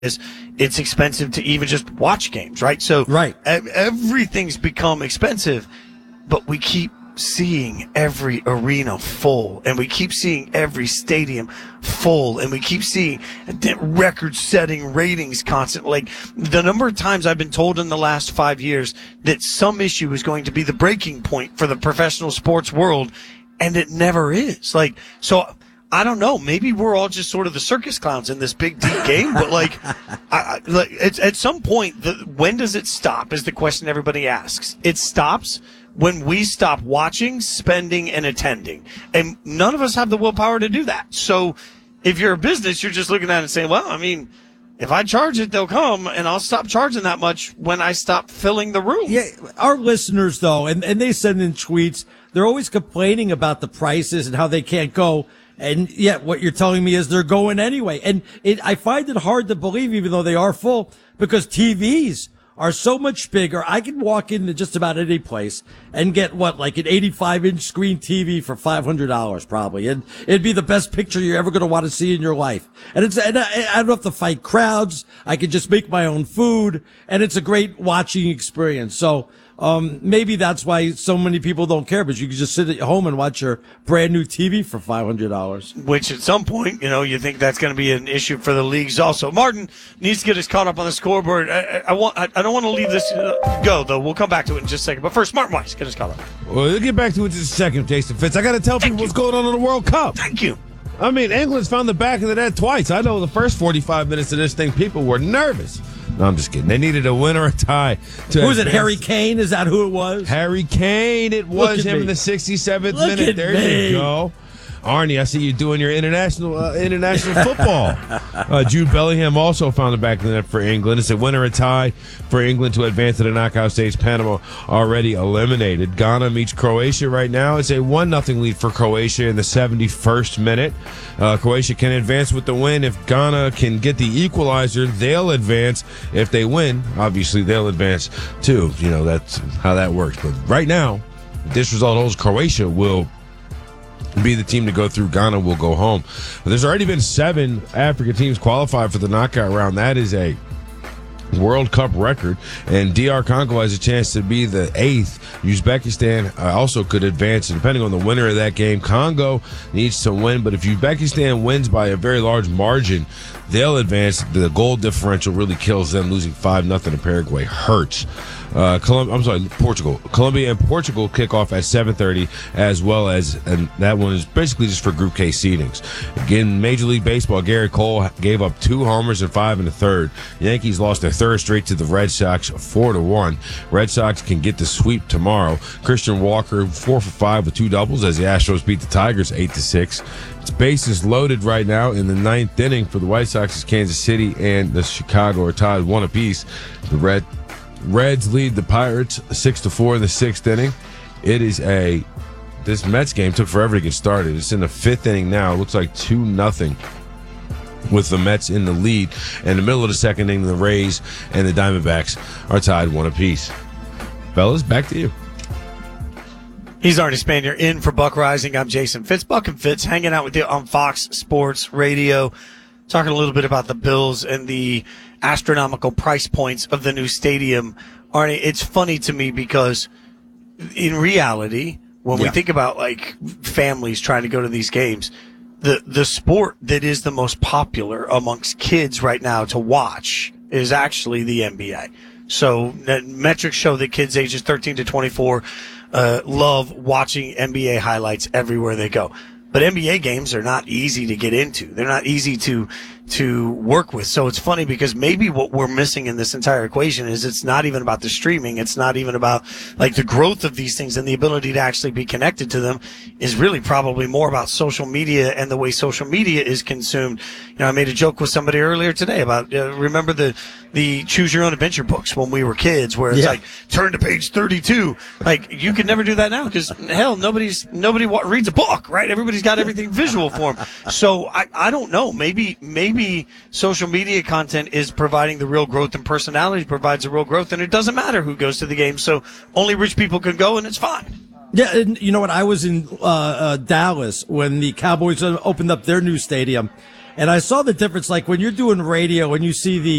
is it's expensive to even just watch games, right? So right. Everything's become expensive, but we keep seeing every arena full, and we keep seeing every stadium full, and we keep seeing record-setting ratings constantly. Like, the number of times I've been told in the last 5 years that some issue is going to be the breaking point for the professional sports world, and it never is. Like, so I don't know. Maybe we're all just sort of the circus clowns in this big, deep game, but at some point, when does it stop is the question everybody asks. It stops when we stop watching, spending, and attending. And none of us have the willpower to do that. So if you're a business, you're just looking at it and saying, well, I mean, if I charge it, they'll come, and I'll stop charging that much when I stop filling the room. Yeah, our listeners, though, and they send in tweets, they're always complaining about the prices and how they can't go. And yet what you're telling me is they're going anyway. And I find it hard to believe, even though they are full, because TVs are so much bigger. I can walk into just about any place and get like an 85-inch screen TV for $500 probably. And it'd be the best picture you're ever going to want to see in your life. And I don't have to fight crowds. I can just make my own food, and it's a great watching experience. So, maybe that's why so many people don't care, but you can just sit at home and watch your brand new TV for $500. Which at some point, you think that's going to be an issue for the leagues also. Martin needs to get us caught up on the scoreboard. I don't want to leave this go, though. We'll come back to it in just a second. But first, Martin Weiss, get us caught up. Well, we'll get back to it in just a second, Jason Fitz. I got to tell people what's going on in the World Cup. Thank you. I mean, England's found the back of the net twice. I know the first 45 minutes of this thing, people were nervous. No, I'm just kidding. They needed a win or a tie. Who was it, Harry Kane? Is that who it was? Harry Kane. It was him in the 67th minute. There you go. Arnie, I see you doing your international football. Jude Bellingham also found the back of the net for England. It's a win or a tie for England to advance to the knockout stage. Panama already eliminated. Ghana meets Croatia right now. It's a 1-0 lead for Croatia in the 71st minute. Croatia can advance with the win. If Ghana can get the equalizer, they'll advance. If they win, obviously they'll advance too. That's how that works. But right now, if this result holds, Croatia will be the team to go through. Ghana will go home. But there's already been 7 African teams qualified for the knockout round. That is a World Cup record, and DR Congo has a chance to be the 8th. Uzbekistan also could advance, and depending on the winner of that game, Congo needs to win, but if Uzbekistan wins by a very large margin, they'll advance. The goal differential really kills them. Losing 5-0 to Paraguay hurts. Portugal. Colombia and Portugal kick off at 7:30, as well as, and that one is basically just for Group K seedings. Again, Major League Baseball, Garrett Cole gave up 2 homers and 5 in the third. Yankees lost their third straight to the Red Sox, 4-1. Red Sox can get the sweep tomorrow. Christian Walker, 4 for 5 with 2 doubles as the Astros beat the Tigers 8-6. It's bases loaded right now in the 9th inning for the White Sox. Kansas City and the Chicago are tied 1 apiece. The Reds lead the Pirates 6-4 in the 6th inning. This Mets game took forever to get started. It's in the 5th inning now. It looks like 2-0 with the Mets in the lead. In the middle of the 2nd inning, the Rays and the Diamondbacks are tied 1 apiece. Fellas, back to you. He's Arnie Spanier in for Buck Rising. I'm Jason Fitz. Buck and Fitz hanging out with you on Fox Sports Radio, talking a little bit about the Bills and the astronomical price points of the new stadium. Arnie, it's funny to me because in reality, when we think about like families trying to go to these games, the sport that is the most popular amongst kids right now to watch is actually the NBA. So metrics show that kids ages 13 to 24 love watching NBA highlights everywhere they go. But NBA games are not easy to get into. They're not easy to work with. So it's funny because maybe what we're missing in this entire equation is it's not even about the streaming. It's not even about like the growth of these things and the ability to actually be connected to them is really probably more about social media and the way social media is consumed. I made a joke with somebody earlier today about, remember the choose your own adventure books when we were kids where it's like turn to page 32. Like you could never do that now because hell, nobody reads a book, right? Everybody's got everything visual for them. So I don't know. Maybe social media content is providing the real growth and personality provides the real growth, and it doesn't matter who goes to the game. So only rich people can go, and it's fine. Yeah, and you know what? I was in Dallas when the Cowboys opened up their new stadium, And I saw the difference, like when you're doing radio and you see the